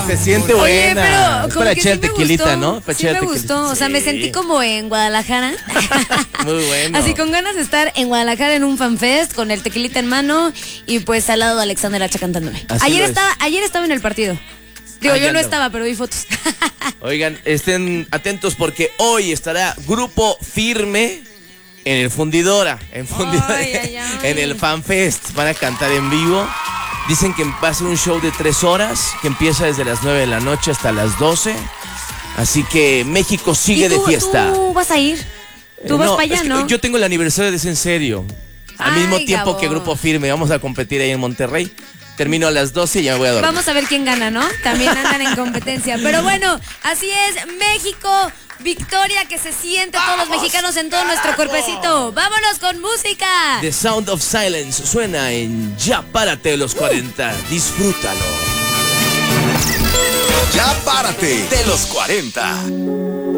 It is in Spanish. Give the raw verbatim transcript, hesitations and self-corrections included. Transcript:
Se siente Oye, buena. pero Es como para que echar sí me tequilita, gustó, ¿no? Para sí echar me tequilita. gustó, o sea, me Sí. sentí como en Guadalajara. Muy bueno. Así con ganas de estar en Guadalajara en un fanfest con el tequilita en mano y pues al lado de Alexander Hacha cantándome. Así Ayer lo es. estaba, ayer estaba en el partido. Digo, Ahí yo no andaba. estaba, pero vi fotos. Oigan, estén atentos porque hoy estará Grupo Firme en el Fundidora. En Fundidora. Ay, ay, ay. En el FanFest. Van a cantar en vivo. Dicen que va a ser un show de tres horas, que empieza desde las nueve de la noche hasta las doce. Así que México sigue ¿Y tú, de fiesta. ¿Tú vas a ir? ¿Tú Eh, vas no, para allá, es que no? Yo tengo el aniversario de ese en serio. Al Ay, mismo tiempo Gabo. que Grupo Firme. Vamos a competir ahí en Monterrey. Termino a las doce y ya me voy a dormir. Vamos a ver quién gana, ¿no? También andan en competencia. Pero bueno, así es, México, victoria que se siente todos los mexicanos en todo nuestro cuerpecito. Vámonos con música. The Sound of Silence suena en Ya Párate de los cuarenta. Disfrútalo. Ya párate de los cuarenta.